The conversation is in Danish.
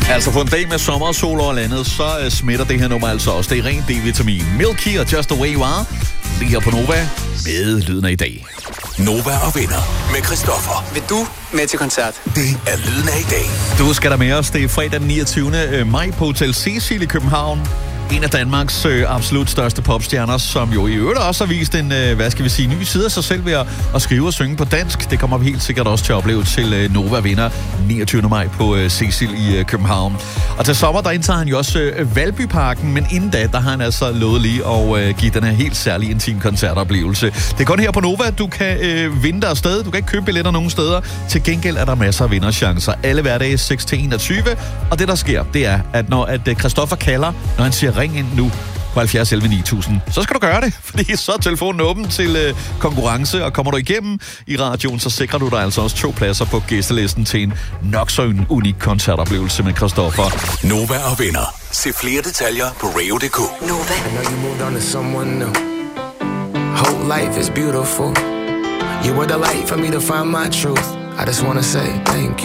Altså på en dag med sommer og sol over landet, så smitter det her nummer altså også. Det er ren D-vitamin. Milky og Just the Way You Are. Lige her på Nova med lyden af i dag. Nova og venner med Christoffer. Vil du med til koncert? Det er lyden af i dag. Du skal der med os. Det er fredag den 29. maj på Hotel Cecil i København. En af Danmarks absolut største popstjerner, som jo i øvrigt også har vist en, ny side af sig selv ved at skrive og synge på dansk. Det kommer vi helt sikkert også til at opleve til Nova vinder 29. maj på Cecil i København. Og til sommer, der indtager han jo også Valbyparken, men inden da, der har han altså lovet lige at give den her helt særlige intim koncertoplevelse. Det er kun her på Nova, du kan vinde dig afsted. Du kan ikke købe billetter nogen steder. Til gengæld er der masser af vinderchancer. Alle hverdage 6-21. Og det, der sker, det er, at når Christoffer kalder, når han siger ring ind nu på 70 11 9000, så skal du gøre det, fordi så er telefonen åben til konkurrence, og kommer du igennem i radioen, så sikrer du dig altså også 2 pladser på gæstelisten til en nok så unik koncertoplevelse med Christoffer. Nova og venner. Se flere detaljer på radio.dk. Nova. I know you moved on to someone new. Whole life is beautiful. You were the light for me to find my truth. I just wanna say thank you.